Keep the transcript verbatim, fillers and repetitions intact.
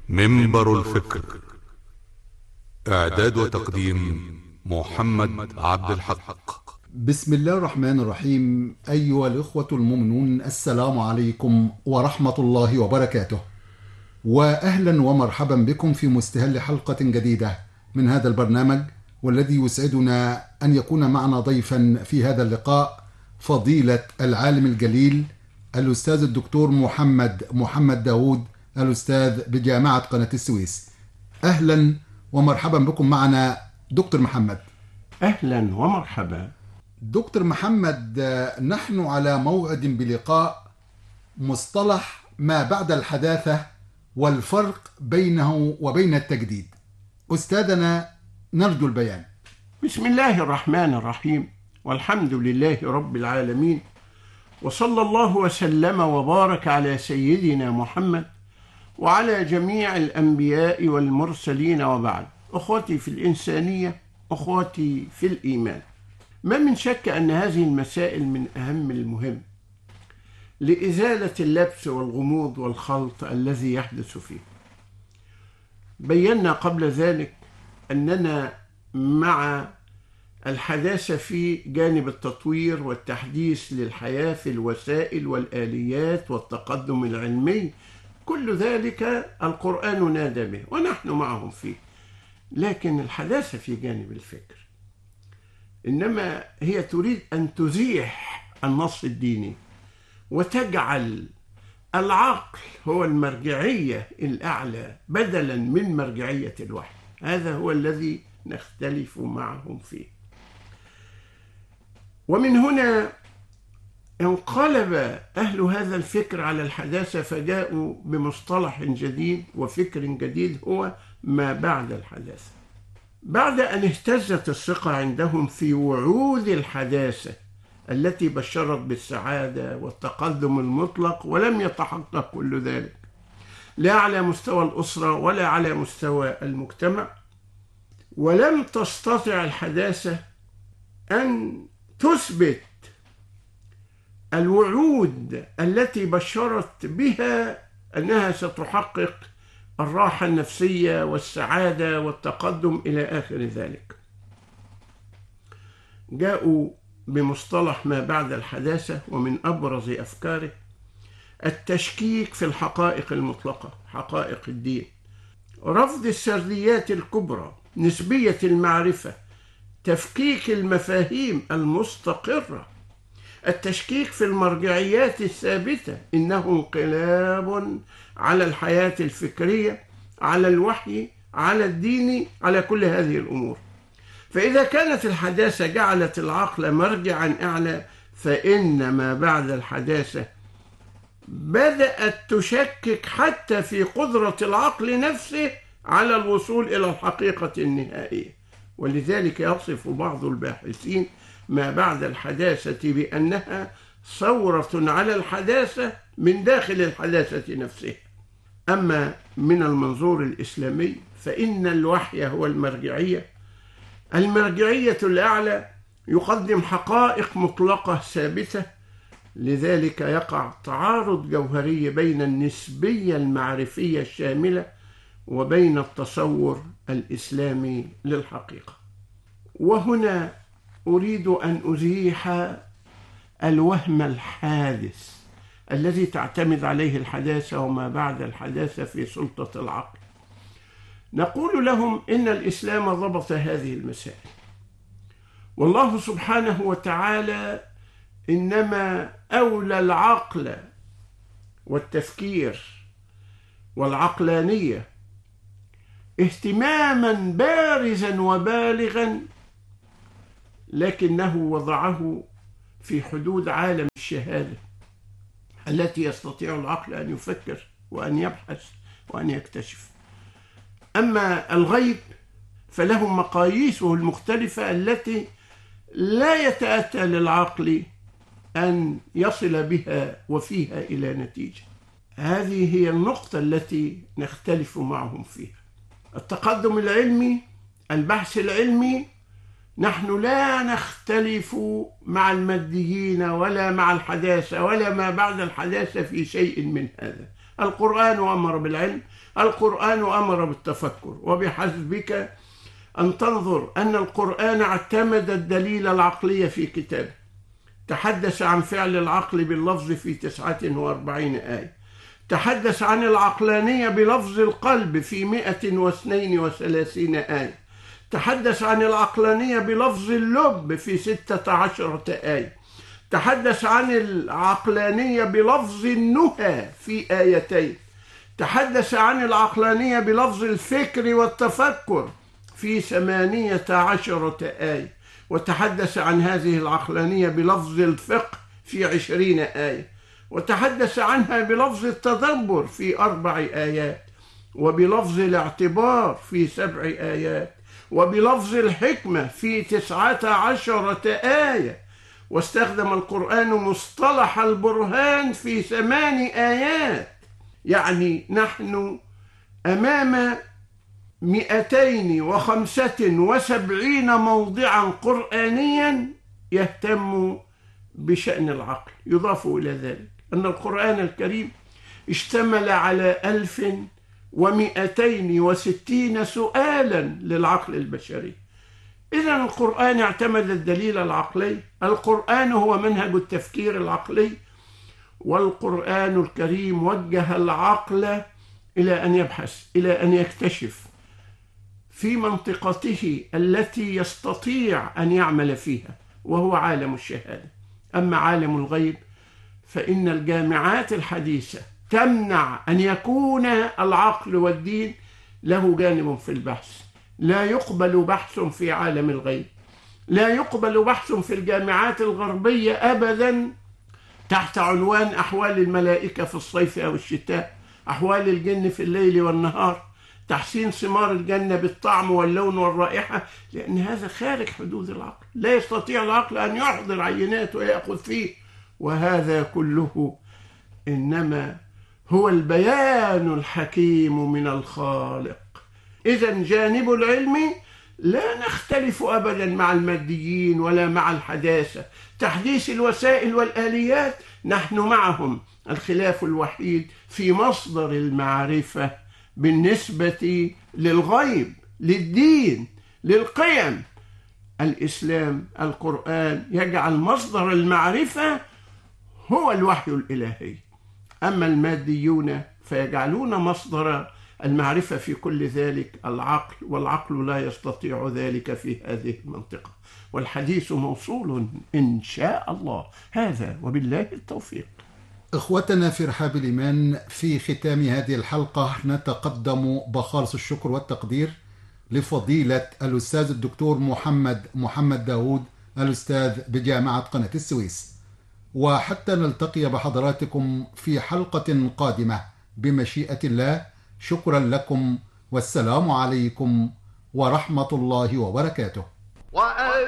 منبر الفكر. إعداد وتقديم محمد عبد الحق. بسم الله الرحمن الرحيم. أيها الإخوة المؤمنون، السلام عليكم ورحمة الله وبركاته، وأهلا ومرحبا بكم في مستهل حلقة جديدة من هذا البرنامج، والذي يسعدنا أن يكون معنا ضيفا في هذا اللقاء فضيلة العالم الجليل الأستاذ الدكتور محمد محمد داود، الأستاذ بجامعة قناة السويس. أهلا ومرحبا بكم معنا دكتور محمد. أهلا ومرحبا دكتور محمد، نحن على موعد بلقاء مصطلح ما بعد الحداثة والفرق بينه وبين التجديد. أستاذنا نرجو البيان. بسم الله الرحمن الرحيم، والحمد لله رب العالمين، وصلى الله وسلم وبارك على سيدنا محمد وعلى جميع الأنبياء والمرسلين، وبعد. أخوتي في الإنسانية، أخوتي في الإيمان، ما من شك أن هذه المسائل من أهم المهم لإزالة اللبس والغموض والخلط الذي يحدث فيه. بينا قبل ذلك أننا مع الحداثة في جانب التطوير والتحديث للحياة في الوسائل والآليات والتقدم العلمي، كل ذلك القرآن نادى به ونحن معهم فيه. لكن الحداثة في جانب الفكر إنما هي تريد أن تزيح النص الديني وتجعل العقل هو المرجعية الأعلى بدلا من مرجعية الوحي. هذا هو الذي نختلف معهم فيه. ومن هنا انقلب أهل هذا الفكر على الحداثة، فجاءوا بمصطلح جديد وفكر جديد هو ما بعد الحداثة. بعد أن اهتزت الثقة عندهم في وعود الحداثة التي بشرت بالسعادة والتقدم المطلق، ولم يتحقق كل ذلك لا على مستوى الأسرة ولا على مستوى المجتمع، ولم تستطع الحداثة أن تثبت الوعود التي بشرت بها أنها ستحقق الراحة النفسية والسعادة والتقدم إلى آخر ذلك. جاءوا بمصطلح ما بعد الحداثة، ومن أبرز أفكاره التشكيك في الحقائق المطلقة، حقائق الدين، رفض السرديات الكبرى، نسبية المعرفة، تفكيك المفاهيم المستقرة، التشكيك في المرجعيات الثابتة، إنه انقلاب على الحياة الفكرية، على الوحي، على الدين، على كل هذه الأمور. فإذا كانت الحداثة جعلت العقل مرجعا أعلى، فإن ما بعد الحداثة بدأت تشكك حتى في قدرة العقل نفسه على الوصول إلى الحقيقة النهائية. ولذلك يصف بعض الباحثين ما بعد الحداثة بأنها ثورة على الحداثة من داخل الحداثة نفسها. أما من المنظور الإسلامي فإن الوحي هو المرجعية، المرجعية الأعلى، يقدم حقائق مطلقة ثابتة. لذلك يقع تعارض جوهري بين النسبية المعرفية الشاملة وبين التصور الإسلامي للحقيقة. وهنا أريد أن أزيح الوهم الحادث الذي تعتمد عليه الحداثة وما بعد الحداثة في سلطة العقل. نقول لهم إن الإسلام ضبط هذه المسائل، والله سبحانه وتعالى إنما أولى العقل والتفكير والعقلانية اهتماما بارزا وبالغا، لكنه وضعه في حدود عالم الشهادة التي يستطيع العقل أن يفكر وأن يبحث وأن يكتشف. أما الغيب فله مقاييسه المختلفة التي لا يتأتى للعقل أن يصل بها وفيها إلى نتيجة. هذه هي النقطة التي نختلف معهم فيها. التقدم العلمي، البحث العلمي، نحن لا نختلف مع الماديين ولا مع الحداثة ولا ما بعد الحداثة في شيء من هذا. القرآن أمر بالعلم القرآن أمر بالتفكر، وبحسبك أن تنظر أن القرآن اعتمد الدليل العقلي في كتابه. تحدث عن فعل العقل باللفظ في تسعة وأربعين آية، تحدث عن العقلانية بلفظ القلب في مئة واثنين وثلاثين آية، تحدث عن العقلانية بلفظ اللب في ستة عشرة آية، تحدث عن العقلانية بلفظ النهى في آيتين، تحدث عن العقلانية بلفظ الفكر والتفكر في ثمانية عشرة آية، وتحدث عن هذه العقلانية بلفظ الفقه في عشرين آية، وتحدث عنها بلفظ التدبر في أربع آيات، وبلفظ الاعتبار في سبع آيات، وبلفظ الحكمة في تسعة عشرة آية، واستخدم القرآن مصطلح البرهان في ثمان آيات. يعني نحن أمام مئتين وخمسة وسبعين موضعا قرآنيا يهتم بشأن العقل. يضاف إلى ذلك أن القرآن الكريم اشتمل على ألف ومئتين وستين سؤالا للعقل البشري. إذن القرآن اعتمد الدليل العقلي، القرآن هو منهج التفكير العقلي، والقرآن الكريم وجه العقل إلى أن يبحث، إلى أن يكتشف في منطقته التي يستطيع أن يعمل فيها، وهو عالم الشهادة. أما عالم الغيب فإن الجامعات الحديثة تمنع أن يكون العقل والدين له جانب في البحث. لا يقبل بحث في عالم الغيب، لا يقبل بحث في الجامعات الغربية أبدا تحت عنوان أحوال الملائكة في الصيف أو الشتاء، أحوال الجن في الليل والنهار، تحسين ثمار الجنة بالطعم واللون والرائحة، لأن هذا خارج حدود العقل. لا يستطيع العقل أن يحضر عينات ويأخذ فيه، وهذا كله إنما هو البيان الحكيم من الخالق. إذن جانب العلم لا نختلف أبدا مع الماديين ولا مع الحداثة. تحديث الوسائل والآليات نحن معهم، الخلاف الوحيد في مصدر المعرفة بالنسبة للغيب، للدين، للقيم. الإسلام، القرآن يجعل مصدر المعرفة هو الوحي الإلهي، أما الماديون فيجعلون مصدر المعرفة في كل ذلك العقل، والعقل لا يستطيع ذلك في هذه المنطقة. والحديث موصول إن شاء الله. هذا وبالله التوفيق. إخوتنا في رحاب الإيمان، في ختام هذه الحلقة نتقدم بخالص الشكر والتقدير لفضيلة الأستاذ الدكتور محمد محمد داود، الأستاذ بجامعة قناة السويس. وحتى نلتقي بحضراتكم في حلقة قادمة بمشيئة الله، شكرا لكم، والسلام عليكم ورحمة الله وبركاته.